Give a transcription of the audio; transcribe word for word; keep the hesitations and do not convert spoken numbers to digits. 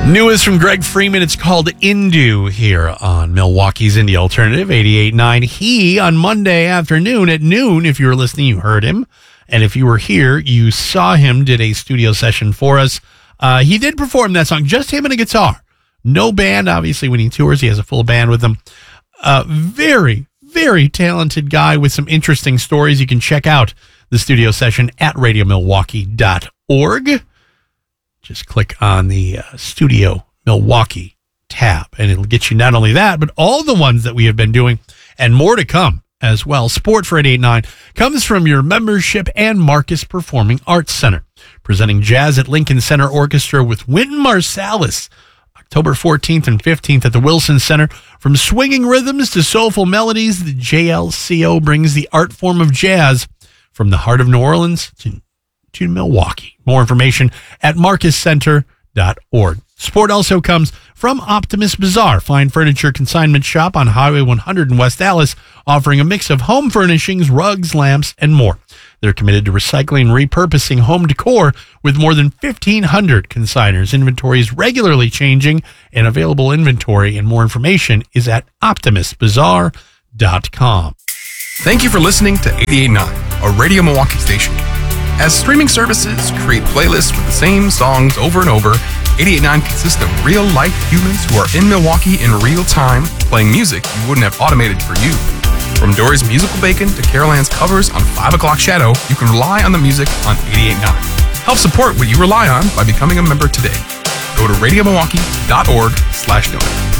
Newest from Greg Freeman. It's called Indu here on Milwaukee's Indie Alternative, eighty-eight point nine. He, on Monday afternoon at noon, if you were listening, you heard him. And if you were here, you saw him, did a studio session for us. Uh, he did perform that song, just him and a guitar. No band, obviously, when he tours, he has a full band with him. Uh, very, very talented guy with some interesting stories. You can check out the studio session at radio milwaukee dot org. Just click on the uh, Studio Milwaukee tab, and it'll get you not only that, but all the ones that we have been doing, and more to come as well. Support for eighty-eight point nine comes from your membership and Marcus Performing Arts Center, presenting Jazz at Lincoln Center Orchestra with Wynton Marsalis, October fourteenth and fifteenth at the Wilson Center. From swinging rhythms to soulful melodies, the J L C O brings the art form of jazz from the heart of New Orleans to to Milwaukee. More information at marcus center dot org. Support also comes from Optimus Bazaar, fine furniture consignment shop on Highway one hundred in West Dallas, offering a mix of home furnishings, rugs, lamps, and more. They're committed to recycling and repurposing home decor with more than fifteen hundred consigners. Inventory is regularly changing, and available inventory and more information is at optimus bazaar dot com. Thank you for listening to eighty-eight point nine, a Radio Milwaukee station. As streaming services create playlists with the same songs over and over, eighty-eight point nine consists of real-life humans who are in Milwaukee in real time, playing music you wouldn't have automated for you. From Dory's Musical Bacon to Carol Ann's covers on five o'clock Shadow, you can rely on the music on eighty-eight point nine. Help support what you rely on by becoming a member today. Go to radio milwaukee dot org slash donate.